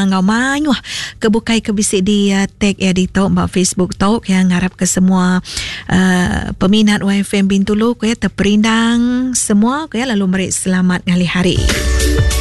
ngau mai wah kebukai kebisik di tag ya di tok mbak Facebook tok yang ngarap ke semua peminat YFM Bintulu ya terperindang semua ya lalu merik selamat ngali hari.